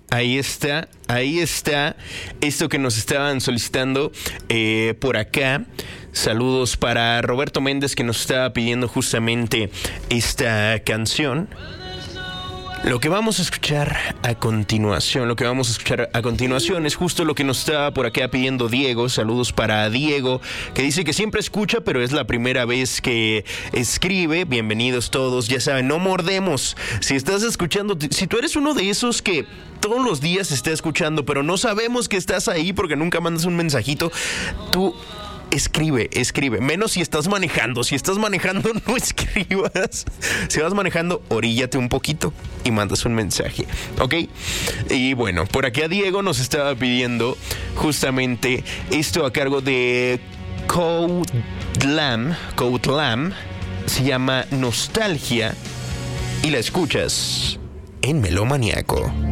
Ahí está. Esto que nos estaban solicitando por acá. Saludos para Roberto Méndez, que nos estaba pidiendo justamente esta canción. Lo que vamos a escuchar a continuación es justo lo que nos estaba por acá pidiendo Diego. Saludos para Diego, que dice que siempre escucha, pero es la primera vez que escribe. Bienvenidos todos, ya saben, no mordemos. Si estás escuchando, si tú eres uno de esos que todos los días está escuchando, pero no sabemos que estás ahí porque nunca mandas un mensajito, tú... Escribe, menos si estás manejando. Si estás manejando, no escribas. Si vas manejando, oríllate un poquito y mandas un mensaje, ¿ok? Y bueno, por aquí a Diego nos estaba pidiendo justamente esto a cargo de Code Lamb. Se llama Nostalgia y la escuchas en Melómaniaco.